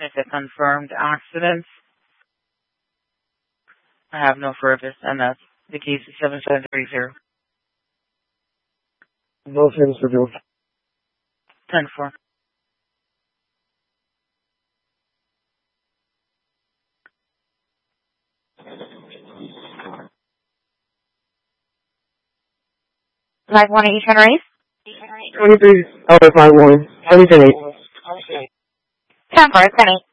It's a confirmed accident. I have no further, and that's the case is 7730. No things to do. 10-4. Live 1 at Eastern Race? 23 Alpha 51, 20 10 8. 10-4, 10-8.